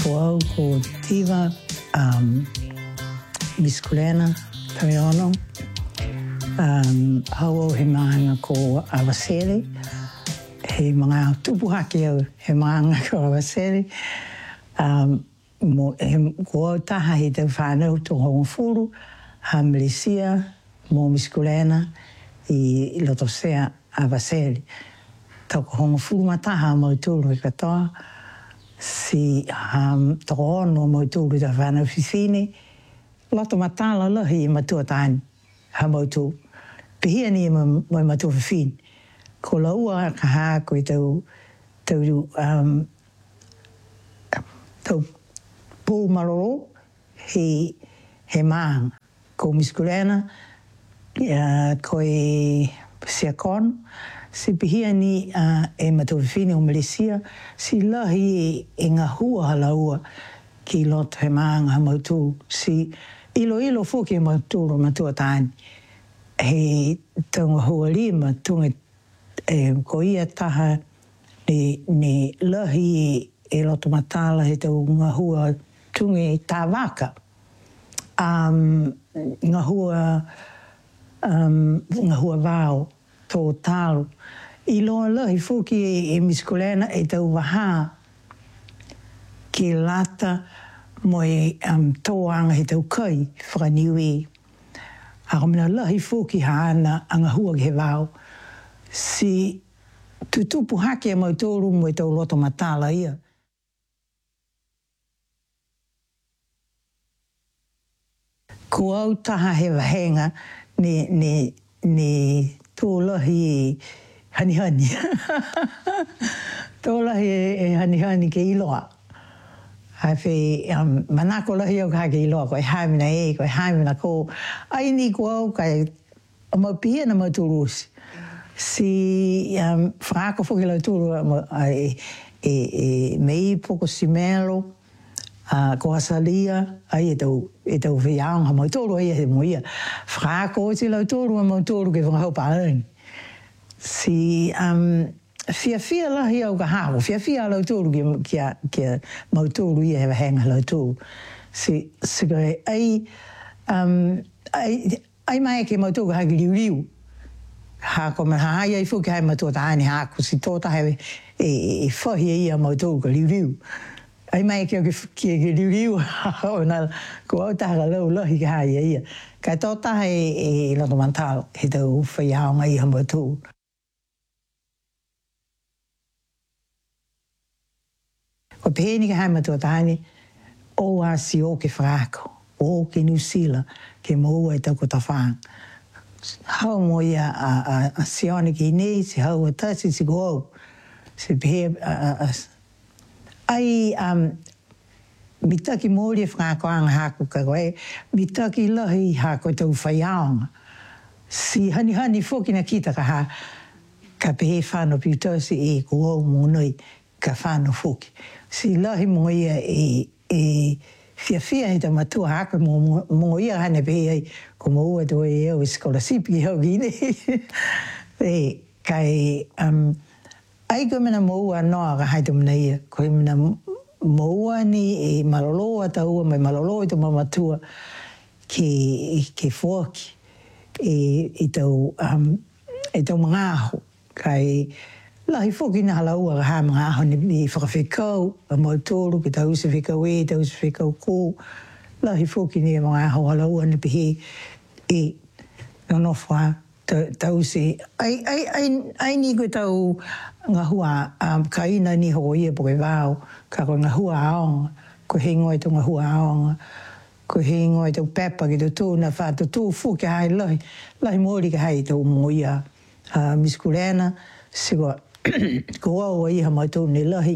ko ko tiva miskulena tayono hau he maanga ko Awasere he mga tupuhaki au he maanga ko Awasere mo ko taha he te whanau to Hongfuru ha Malaysia mo miskulena I lotosea Awasere toko Hongfuru mataha mo tūru I katoa si toko ono mo tūru ta whanau whiwhine loto matala lahi I matua tāni ha mo tū pihia ni mo matua whiwhine ko laua ka haa ko I tau pō maroro he maanga ko miskulena ko I Siakon si pihia ni e matua whiwhine o Malaysia si lahi e ngā hua halaua ki loto he maanga ha mo tū si ilo fuki e matua tāni he taunga hua lima tunga ko ia taha ni lahi e loto matala he taunga hua tunga I tāwaka ngā hua vāo tō tālu I loa lahi fuki e miskulena e tau waha ki lata mo tōanga he tau kai whakaniwi. Ako mina lahi fuki haana anga hua ki he wāo. Si tutupu hake mau tōru mo e tau loto matala ia. Ko au taha he wahenga ni tō lahi hani. Tō lahi e hani ke iloa. Hai whi, manako lahi au ka ke iloa, koe haimina koe haimina ko. Ai ni ko au kai, mau pia na mau tūrusi. Si whakako whuki lau tūru mei poko simelo, ko asalia, ai e tau whiaonga mau tūru ai e mo ia. Whakako o te lau tūru mau tūru ke whangahau pāani. Si fia lahi au ka hao, fia lau tūru kia mau tūru ia hewa henga lau tūru. Si koe ai mai ke mau tūru haki riu. Ha ko me hai ai fuki hai matua tāni hako si tōta hei e whahi ia mau tūru ka riu. Ai mai ke riu ko au taha lau lahi ka hai ia. Kai tōta hei loto mantalo he tau whaiaonga iha mau tūru. Ko pēni ka hai matua tāni, o asi o ke whakako, o ke New Zealand, ke moua e tau ko ta whang. Hau mo ia a sione ki nei, si hau a tasi si ko au. Si pēhe, ai mitaki mōri e whakako anga hako ka koe, mitaki lahi hako tau whaiaonga. Si hani whoki na kita ka ha, ka pēhe whāno piutasi e ko au mōnoi ka whāno whoki. Si lahi mo ia fia he ta matua haka mo ia hane pe ai ko mo ua to e o skola sipi ho gine e kai ai ko mena mo ua no ga hai to mena ia ko mena mo ua ni e malolo ata ua mai malolo to matua ke foki e to mangaho kai lahi whoki na halaua ha mga aho ni whakawhikau, a mau tōru ki tau se whikau tau se whikau kō. Lahi whoki ni mga aho halaua ni pihi nonofwa tau se. Ai ni koe tau ngā hua kaina ni hoko ia po koe wāo, ka koe ngā hua aonga, ko he ngoi tō ngā hua aonga, ko he ngoi tō pepa ki tō tūna whātu tō whuki hai lahi mōri ka hai tō mo ia miskulena, sigo ko au iha mai tō ne lahi.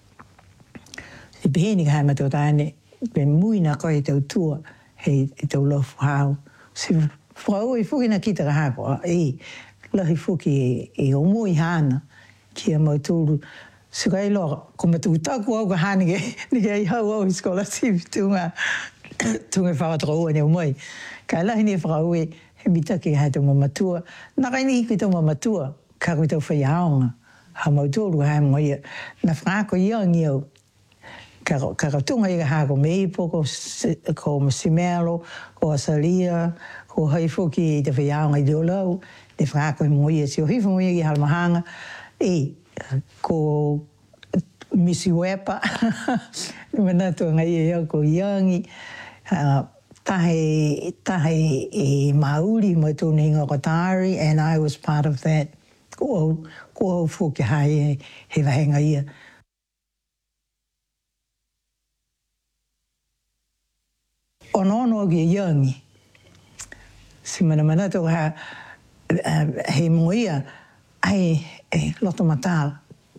I pēni ka hai matua tāne, pe muina koe tau tua hei tau lofu hao. Si whau i whuki na kita ka hako, lahi whuki e o mui hana kia mau tūru. Si kai loa, ko matu taku au ka hana ni kei hau au i skola sipi tunga whakatroa ni o mui. Kai lahi ni whakau he mitaki hai tau mamatua. Nakai ni ki tau mamatua, ka koe tau whaiaonga. Ha mau tōru hai mo ia. Na whako iangi au tunga i ka ko meipo, ko masimelo, ko asalia, ko haifuki i te whiaonga i diolau, te whakako i moia si o hifu moia i halamahanga, ko misi wepa, manatu ngai e ko iangi, tahe i Māori mo tūne inga Kotari, and I was part of that. Ko au fuki hai he wahenga ia. Ono ki iangi. Si mana tō he moia, ai loto matala.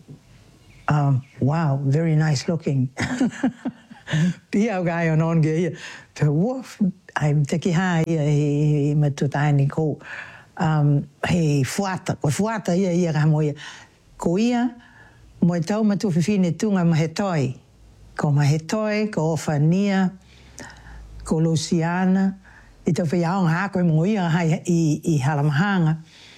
Wow, very nice looking. Pia au gai on ge ia. Te woof, ai te ki hai he matutaini ko. He fuata, ko fuata ia ka moia. Ko ia, mo tau matu whiwhine tunga mahetoi. Ko mahetoi, ko Ofania, ko Luciana, i tau whiaonga hako i moia hai i Halamahanga.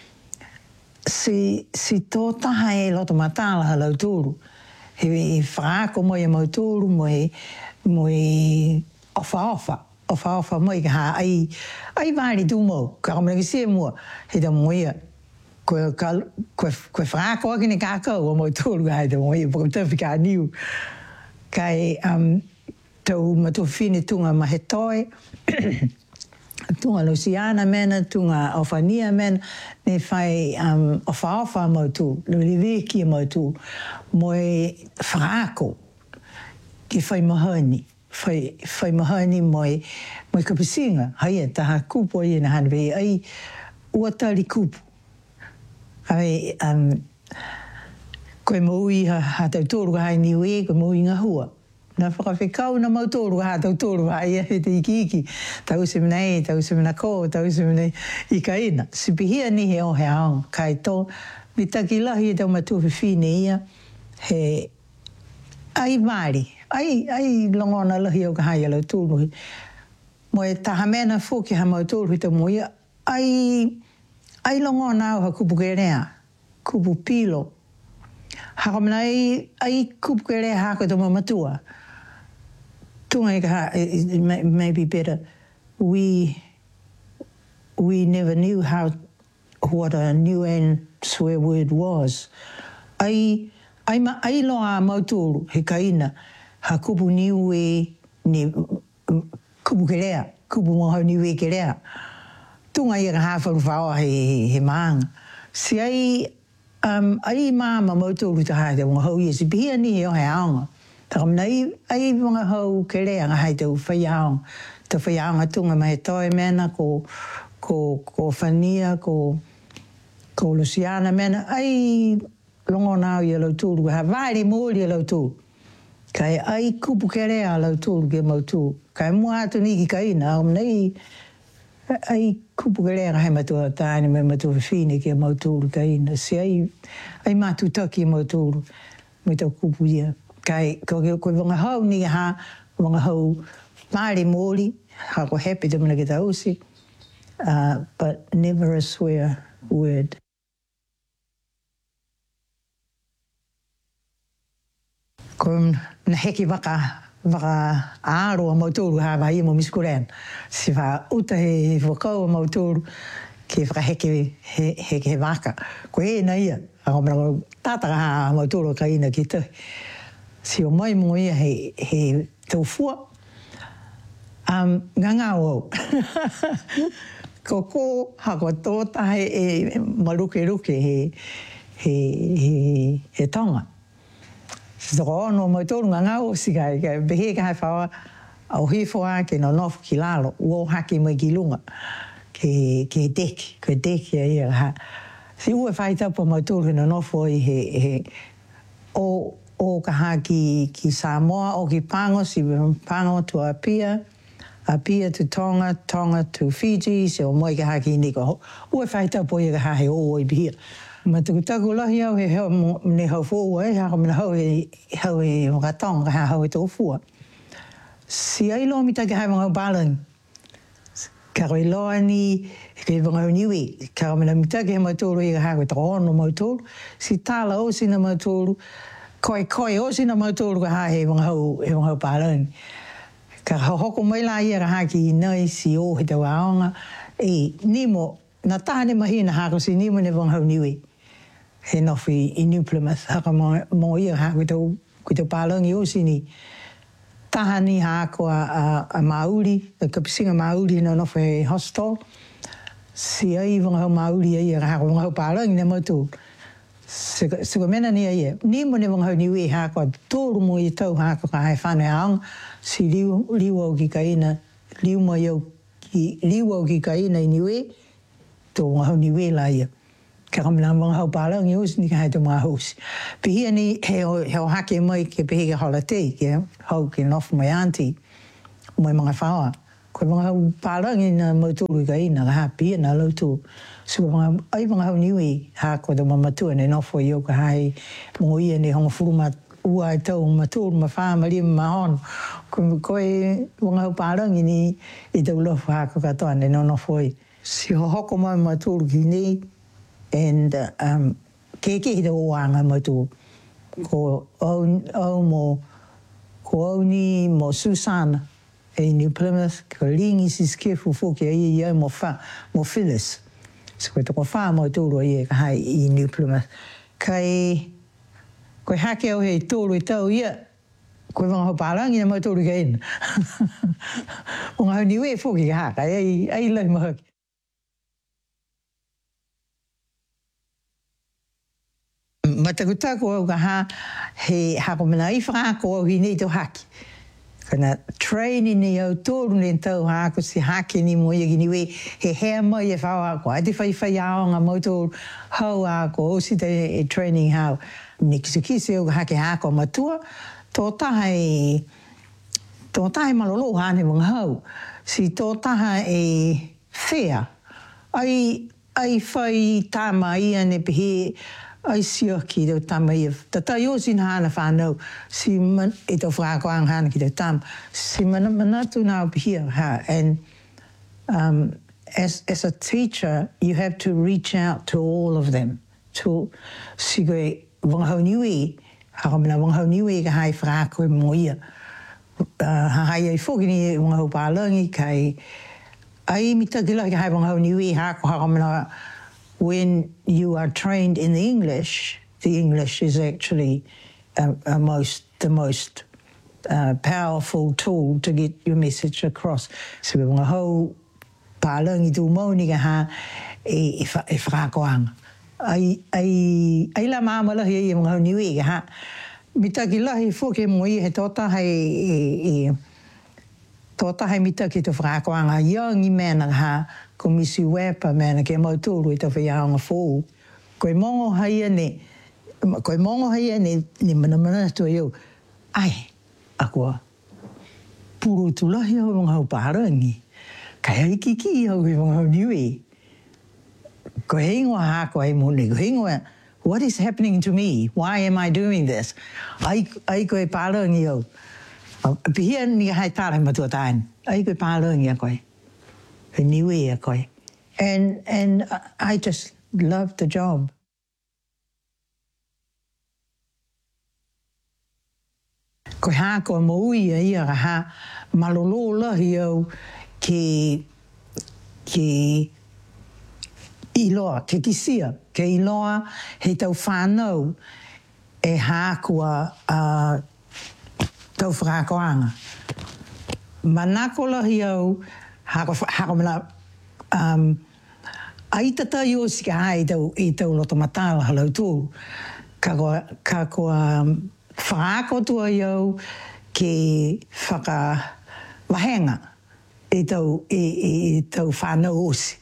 Si tō taha e loto matala halau tūru. He whaako mo i mautūru, mo i ofa mo i ka haa ai wāri tūmau. Ka kamana ki se mua, he ta moia. Koe whaako aki ne kākau o mautūru ka hai ta moia, poko tawhi ka niu. Kai tau matu whine tunga mahetoi, tunga Luciana mena, tunga Ofania mena, ne whai ofa mautu, luliviki mautu, moe whaako ki whai mahani. Whai mahani moe kapisinga, haia taha kupo i na hanwe, ai uatari kupo. Ai koe maui ha tau tōru ka hai niwe, koe maui ngā hua. Nā whakawhikau na mautoro ha tau tōru ha ia he te iki. Tau se mnei, tau se mna ko, tau se mnei i ka ina. Sipihia ni he o he aong. Kai tō, mi taki lahi e tau matu whiwhine ia. He ai maari. Ai longona lahi o ka hai alau tōru. Mo e taha mena fōki ha mautoro i tau moia. Ai longona au ha kupu ke rea. Kupu pilo. Haka mana ai kupu ke rea hako tau mamatua. It may be better. We never knew what a Niuean swear word was. Ai loa mautoro he kaina ha kupu niue ni kupu ke rea, kupu mohau niue ke rea. Tunga i ka hawharu whaoa he maanga. Si ai māma mautoro ta hai te wangahau i si pihia ni he o he aonga. Takam nei ai mga hau ke rea nga hai tau whaiaong. Tau whaiaonga tunga mai toi mena ko Fania, ko Luciana mena. Ai longo nao i alau tūru. Ha vairi mōri alau tūru. Kai ai kupu ke rea alau tūru ke mau tūru. Kai mua atu ni ki kaina. Nei ai kupu ke rea nga hai matua tāne mai matua whine ke mau tūru kaina. Si ai mātu taki mau tūru. Mai tau kupu ia. Kai koe wangahau ni ha, wangahau maari mōri, ha ko happy te mana ki ta usi, but never a swear word. Koe na heki waka aro a mautoro ha wahi mo miskuren. Si wha uta he whakau a mautoro ke whaka heki he waka. Koe e na ia, a komana tātaka ha a mautoro ka ina ki tahi. Si o mai mo ia he tau fua, nganga o. Ko hako tōta he maruke he tonga. Si toko ono mai tōru nganga o si kai behe ka hai whaua au hifoa ke no nofu ki lalo, uo haki mai ki lunga, ke deki, ke deki a ia ha. Si ue whai taupa mai tōru no nofu i he o ka ha ki Samoa, o ki Pango, si Pango to Apia to Tonga, Tonga to Fiji, se o moi ka ha ki Nika. Ue whai taupo i ka ha he o i bihia. Ma tuku taku lahi au he heo ne hau fua e, hako mina hau e wakatonga, ka hau e tō fua. Si ai loa mi take hai wangau balang. Ka koe loa ni, ke wangau niwi, ka mina mi take he mautoro i ka ha koe tō ono mautoro. Si tāla o sina mautoro, koe o sina mautoro ka ha he wangahau pālani. Ka hoko mai la ia ka ha ki nei si o he tau aonga. Nimo, na tahane mahina hako si nimo ne wangahau niwe. He nofi I New Plymouth. Haka mo ia ha koe tau pālani o sini. Tahani hako a Māori, a kapisinga Māori na nofi he hostel. Si ai wangahau Māori ia ka hako wangahau pālani ne mautoro. Siko mena ni ia. Ni mo ne wangahau niwe hako tōru mo I tau hako ka hai whane aong. Si liu au ki kaina, liu au ki kaina I niwe, tō wangahau niwe la ia. Ka kamina wangahau pālangi o sini ka hai tō mga hosi. Pihia ni he o hake mai ke pihi ka holiday, ke hau ke nofu mai auntie, mai mga whaoa. Koe wangahau pālangi na mautoro I kaina, ka ha pihia na lautu. So ai wangahau niwe hako tō mamatua ne nofu I o ka hai mo ia ne honga furuma ua I tau matoro ma whaa ma lia ma hono. Koe wangahau pārangi ni I tau lofu hako katoa ne no nofu ai. Si hoko mai matoro ki nei and keke hita oanga matoro. Ko au ni mo Susana e New Plymouth, ko lingi si skefu foki ai mo Phyllis. So koe toko whaa matoro ai ka hai I New Plymouth. Koe hake au hei tōru I tau ia, koe wangahau pārangi na mautoro ka ina. Wangahau niwe whoki ka haka, ai lai mahaki. Matakutako au ka ha, he hako mana I whakako au hi nei tau haki. Kana training ni au tōru ni tau hako si hake ni mo ia ki niwe, he hea mai e whao hako, ati whai aonga mautoro hau hako, o si te training hau. Ni kisi au hake hako matua, tō taha malolo hane wangahau. Si tō taha e whea. Ai whai tāma ia ne pihi, ai sio ki tau tāma ia. Ta tai o sin hana whanau, si e tau whakakoang hana ki tau tāma. Si manatu nāu pihi ha. And as a teacher, you have to reach out to all of them. Si koe, wangahau niwe, hakamina wangahau niwe ka hai whakakoe mo ia. Hai ai whoki ni wangahau pālangi kai ai mitakila ka hai wangahau niwe hako hakamina when you are trained in the English is actually the most powerful tool to get your message across. So wangahau pālangi tū mauni ka ha e whakakoanga. Ai la māmalahi I wangahau niwe ka ha. Mitaki lahi whoke mo I he tōtahai mitaki te whakakoanga youngi mana ha, ko misi wepa mana ke mautoro I te whaiaonga fōu. Koe mongo haia ne mana tu iu. Ai, akua, puro tulahi au wangahau pārangi. Kai ai kiki au wangahau niwe. Ko hingoa hako ai mune, ko hingoa, what is happening to me? Why am I doing this? Ai koe pārangi au. Pihia ni hai tārai matua tāin. Ai koe pārangi a koe. He niwe a koe. And I just love the job. Koe hako mo ui a ia ha malolo lahi au ke iloa, ke kisia, ke iloa he tau whānau e hākua tau whakakoanga. Manako lahi au, hako mana, aitatai o si ka hai I tau loto matala halau tū. Ka koa whakakotua iau ke whakawahenga I tau whānau osi.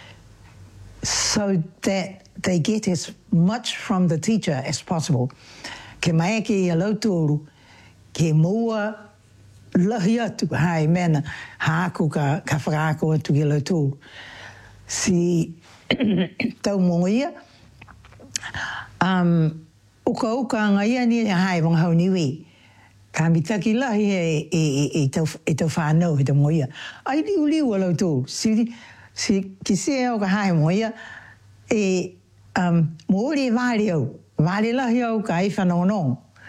So that they get as much from the teacher as possible. Ke mai ke I alautoro, ke mua lahi atu hai mena hāku ka whakaako atu ke alautoro. Si tau mongia, uka anga ia ni hai wangahau niwe. Ka mitaki lahi e tau whanau he tau mongia. Ai liu alautoro. Si kise au ka hai mo ia moori vāre au. Vāre lahi au ka ai whanonong.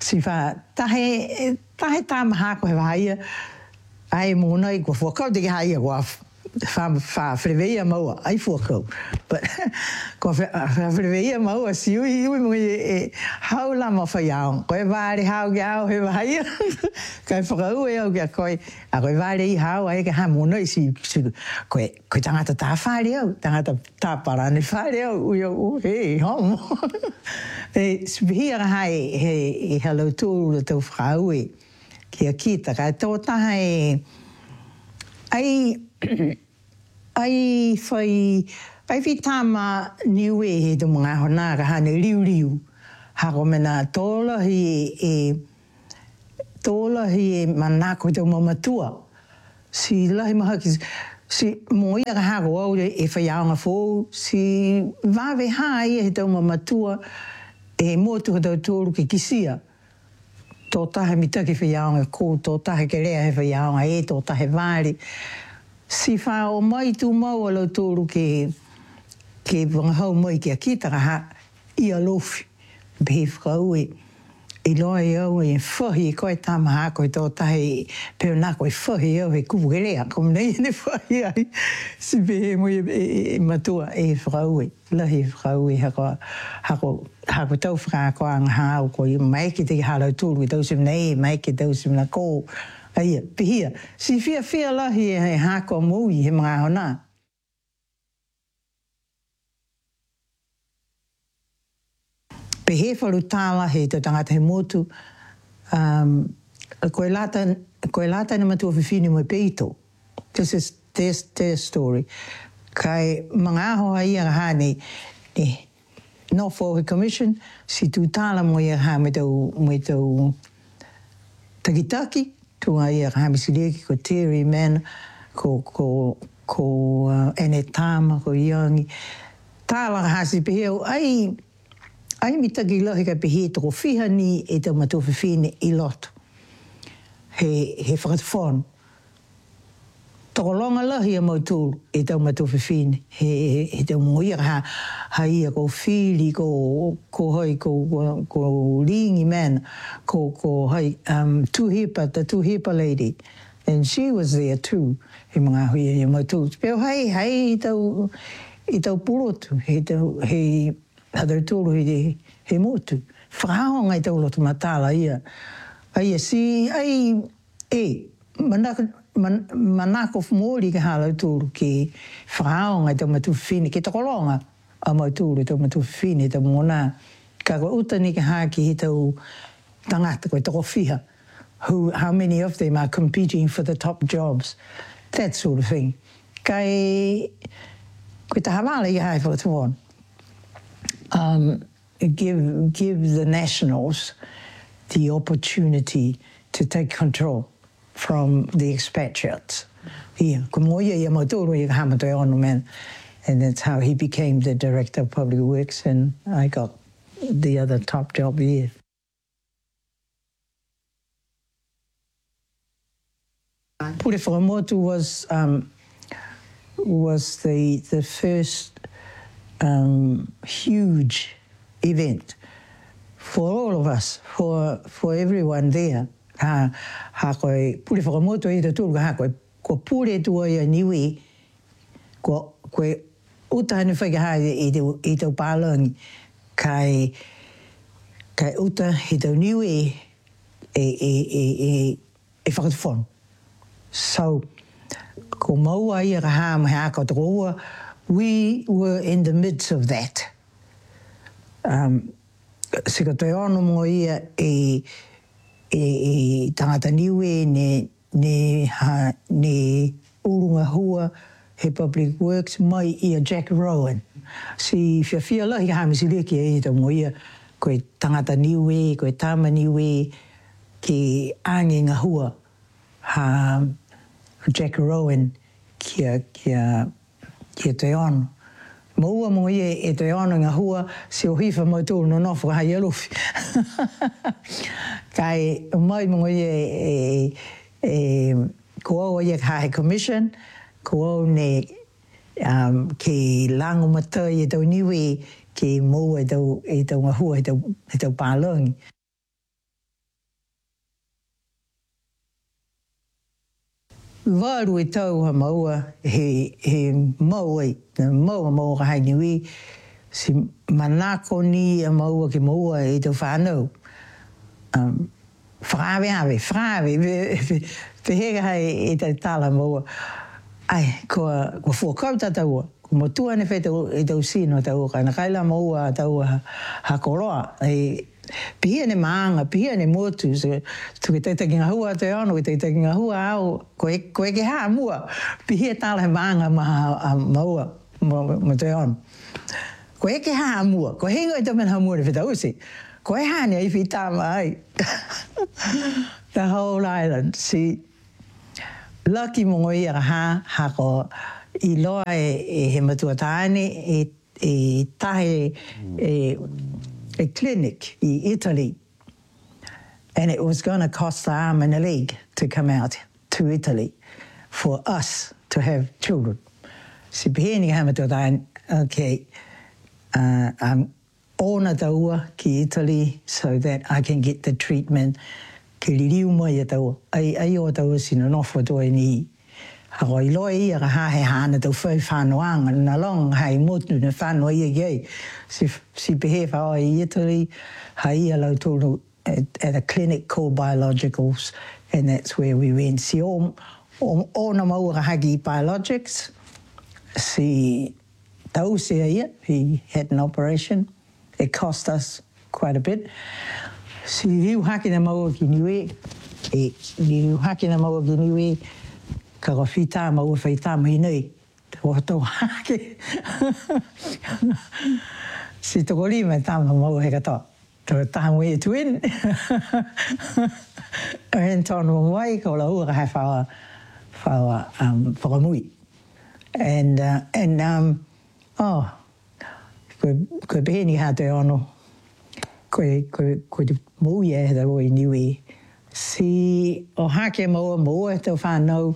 si fa tahe tamaha ko he vai ai mo nei ko fo ko de hai ko fa freveia mau ai fo ko but ko freveia mau si ui mo how la mo fa ya ko vai how ga he vai kai fo ko e o ga ko a ko vai how ai ga mo nei si ko tanga ta fa rio tanga ta para ni fa rio u he hom e spia hai he hello to the frau e ki kita ka to ta hai ai tama niwe he to mga hona ka hane liu ha ko mena tola hi manako to mamatua si lai maha si moia ka ha ko e fa yanga fo si va ve hai he to mamatua e motu to tolu ki kisia to tahe mitaki fa yanga ko to tahe ke rea he fa yanga e to tahe vari si fa o mai tu mau lo tolu ke vangahau mai ke kita ha ia lofi be frau e loi au e whahi koe tamaha koe tō tahi peo nā koe whahi au e kuwerea kom nei ne whahi ai si behe mo e matua e frau e lahi frau e hako tau whakakoanga hao koe mai ki te halau tūru i tau sim nei mai ki tau sim na kō aia pihia si whia lahi e hako mui he mga hona. Pe he whalu tāla he te tangata he motu, koe lata ni matua whiwhini mo peito. This is their story. Kai mga aho ia hane, North Forward Commission, si tu tāla mo ia ha me tau takitaki, tu ia ha me sileki ko Terry Man, ko Ene Tama, ko Iangi. Tāla ha si peheo, ai mitaki lahi ka pehe toko whiha ni e tau matua whiwhine i loto. He whakatawhon. Toko longa lahi a mautūru e tau matua whiwhine. He tau moia ha ia ko whiri, ko hoi, ko ringi man, ko hoi, the Tuhipa lady. And she was there too. He mga hui e mautūru. Peo hei i tau purotu. He hadar tōru he motu. Whakaonga i tau lotu matala ia. Aia si, manako mōri ka halau tōru ki whakaonga i tau matu whine, ki takolonga a mau tōru i tau matu whine, tau mōna. Ka koe utani ka haki he tau tangata koe toko whiha. How many of them are competing for the top jobs. That sort of thing. Koe tahawala i hai whakatawon. Give the nationals the opportunity to take control from the expatriates. And that's how he became the Director of Public Works, and I got the other top job here. Pure Whakamotu was the first huge event for all of us, for everyone there. Ha koe pure whakamotu e te tūru ha koe pure tua ia niwi koe uta hane whaikaha i tau pālangi kai uta he tau niwi e whakatawhonu. So ko maua ia ka hama he aka toko ua. We were in the midst of that. Sika toi ono mo ia e tangata niwe ne urunga hua he Public Works mai ia Jack Rowan. Si whiawhia lahi ka hami sileki e tau mo ia koe tangata niwe, koe tama niwe ki angenga hua ha Jack Rowan kia te ono. Maua mo e te ono ngā hua, se o hiwha mai tōru no nofu ka hai alofi. Kai mai mo ko au ia ka hai commission, ko au ne ke lango matai e tau niwe, ke maua e tau ngā hua, e tau pālangi. waru e tau ha maua he maua i, maua ka hai niwi, si manako ni a maua ke maua e tau whanau. Whakawe, pehega hai e tau tala maua. Ai, kua fuakau tataua, ko motua ne whai e tau sino tau ka, na kaila maua tau ha koroa. Pihia ne maanga, pihia ne motu, tu ke taitaki ngā hua te ono, ke taitaki ngā hua au, koe ke haa mua, pihia tala he maanga maua, mo te ono. Koe ke haa mua, koe hingo e tamen haa mua ne whita usi, koe haa ni iwi tāma ai. The whole island, see, lucky mongo ia ha ko I loa e he matua tāne, e tahe a clinic in Italy, and it was going to cost an arm and a leg to come out to Italy for us to have children. Si peheni hamatotan, okay, I'm on a taua ki Italy so that I can get the treatment. Ki liriu mai a taua, ai o taua sino nofo toi ni. Hako I loa ia ka hahe hana tau whai whanoanga, na long hai motu na whanoa ia gei. Si pehe whao I Italy, hai ia lau tōru at a clinic called Biologicals, and that's where we went. Si o na maua ka hagi Biologics, si tau sea ia, he had an operation. It cost us quite a bit. Si riu haki na maua ki niwe, riu haki na maua ki niwe, ka ko whita maua whita mai nei, o tau hake. Si toko lima tāma maua he katoa, tau tāmu e tuin. And tonu mai, ko la ua ka hai whakamui. And koe beheni ha te ono, koe te mui e da roi niwe. Si o hake maua e tau whanau,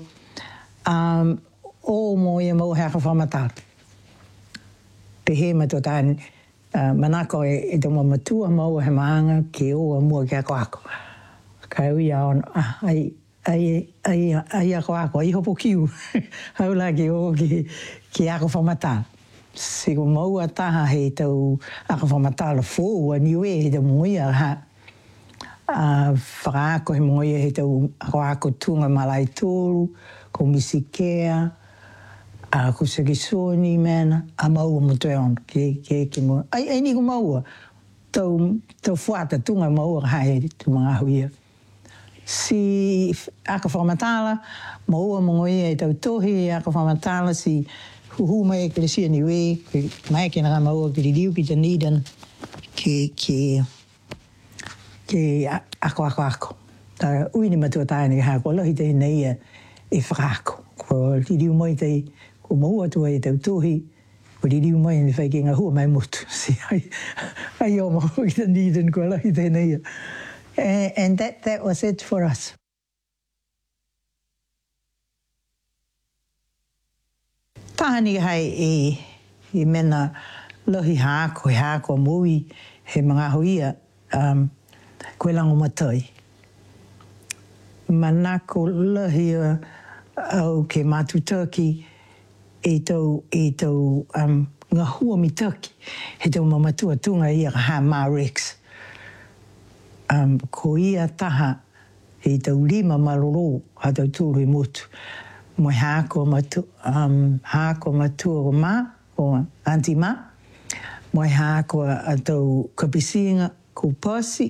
o mo ia mau hea ka whamatara. Pehe matotan, manako e te matua mau he maanga ke o mua ke ako ako. Ka ui a on, ai ako ako, ai hopo kiu. Haula ke o ke ako whamatara. Si ko mau a taha he tau ako whamatara fō, a niwe he te moia ha. Whakaako he moia he tau ako tunga malai tōru, ko misikea, ko sakisoni mena, a maua mo te on, ke mua. Ai ni ko maua, tau whata tunga maua hae tu mga huia. Si aka whamatala, maua mongo ia e tau tohi, aka whamatala si huhu mai e kresia ni we, mai ke naka maua ki riu ki Dunedin, ke ako. Ta ui ni matua tae ni ha, ko lohi te nei e whakako. Ko ririu mai te, ko maua tua e tau tohi, ko ririu mai ni whai ki ngā hua mai motu. Si ai o maua ki Dunedin, ko lohi te nei. And that was it for us. Tahani hai e mena lohi hako mui he mga huia koe lango matai. Manako lohi au ke matu Turkey e tau ngā hua mi Turkey. He tau mamatua tunga ia ka ha ma Rex. Ko ia taha e tau 5 maroro ha tau tūru I motu. Moi hako matua o ma, o Auntie Ma. Moi hako a tau kapisinga ko Percy.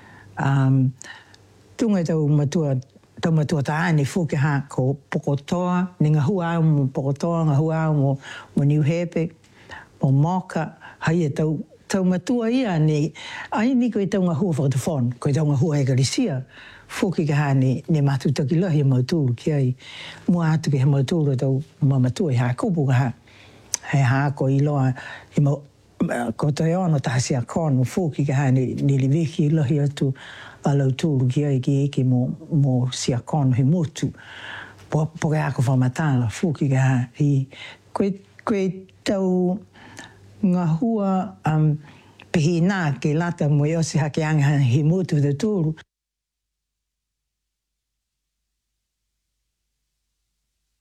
Tunga tau matua taane fuke ha ko Pokotoa, ni ngā hua au mo Pokotoa, ngā hua au mo New Hepe, mo Moka, hai e tau matua ia ni, ai ni koe tau ngā hua whakatawhon, koe tau ngā hua e karisia, fuke ka ha ni matutaki lahi e mauturu ki ai, mua atu ke he mauturu tau matua I ha kupu ka ha, hei ha ko I loa, ko te ono tahasi a kono, fuke ka ha ni liwiki lahi atu, alau tūru ki ai ki eke mo si a kono he motu. Po ke ako whamatala, fuki ka ha. Koe tau ngā hua pehi nā ke lata mo I osi hake anga he motu te tūru.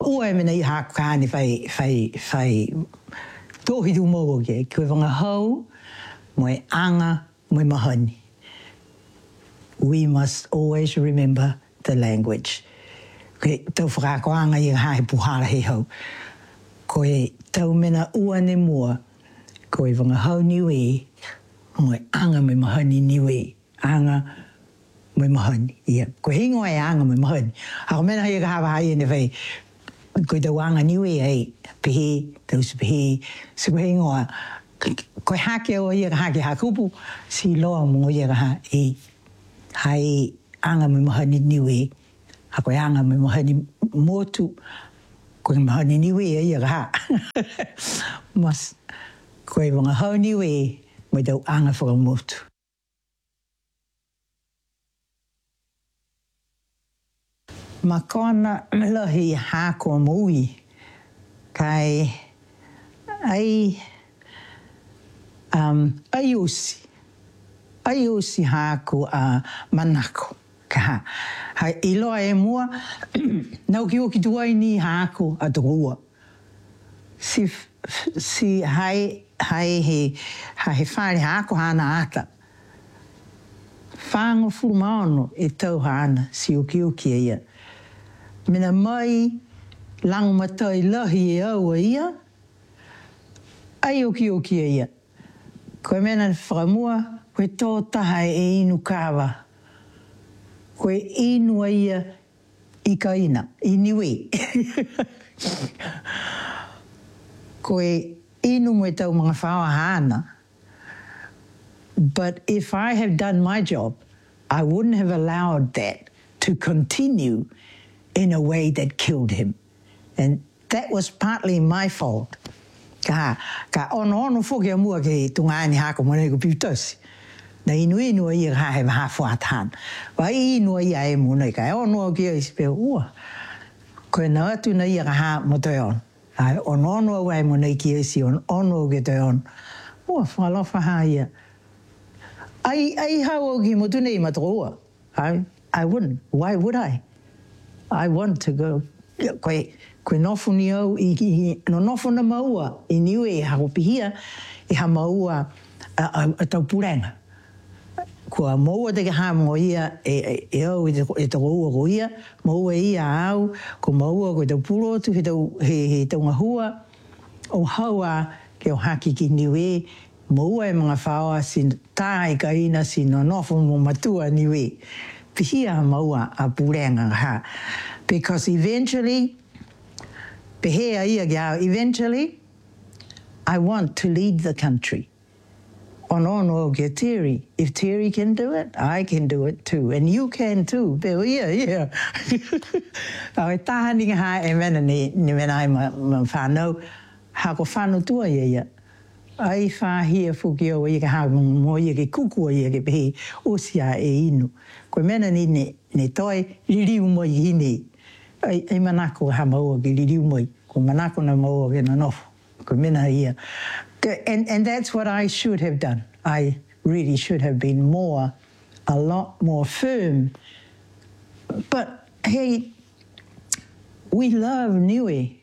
ua e mena I haku kāne whai tohi tu mō ke, koe wanga hau, moe anga, moe mahani. We must always remember the language. Koe tau whakakoanga I hae puhara he hau. Koe tau mena ua ne mua, koe wanga hau niwe, moe anga moe mahani niwe. Anga moe mahani. Ia, koe hingo e anga moe mahani. Hako mena hei ka hawa hai ene whai, koe tau anga niwe ei, pehe, tau su pehe, se koe hingo a, koe hake o ia ka hake hakupu, si loa mo ia ka ha e, hai anga moe mahani niwe, ha koe anga moe mahani motu, koe mahani niwe e ia ka ha. Mas, koe wanga hau niwe, moe tau anga whakamotu. Ma kona lahi hako mui, kai ai osi hako a manako. Ka hai iloa e mua, nau ki oki tuai ni hako a tokoua. Si hai he whare hako hana ata. Whango furumaono e tau hana si oki e ia. Mena mai lango matai lahi e au ia, ai oki e ia. Koe mena whakamua, koe tō taha e inu kawa. Koe inu ia I ka ina, I niwe. Koe inu mo tau mga whaua hana. But if I have done my job, I wouldn't have allowed that to continue in a way that killed him. And that was partly my fault. Ka ono whoki a mua ke tungaani hako mone ko piutasi. Na inu ia ka he maha whaatan. Wa inu ia e mune ka ono ki a ispe ua. Koe na atu na ia ka ha mo toi on. Ono wai mone ki a isi ono ke toi on. Ua whalofa ha ia. Ai hao ki mo tunei matoroa. I wouldn't. Why would I? I want to go. Koe nofu ni au no nofu na maua I niwe hako pihia I ha maua a tau purenga. Kua maua te ke ha mo ia e au e tau ua ko ia, maua ia au, ko maua ko tau purotu he tau ngahua, o haua ke o haki ki niwe, maua e mga whaoa sin tāi ka ina sin no nofu mo matua niwe. Pihia maua a purenga ha. Because eventually, I want to lead the country. Ono ke Terry. If Terry can do it, I can do it too. And you can too. Pero yeah. Ai tahani ha e mena ni mena ai ma whanau. Ha ko whanau tua ia. Ai whahia whuki o ia ka ha mo ia ke kukua ia ke pehe osia e inu. Koe mena ni ne toi ririu mo I hine. Ai manako ha maua ki ririu moi. Ko manako na maua ke na nofo. Ko mena ia. And that's what I should have done. I really should have been a lot more firm. But hey, we love Niue.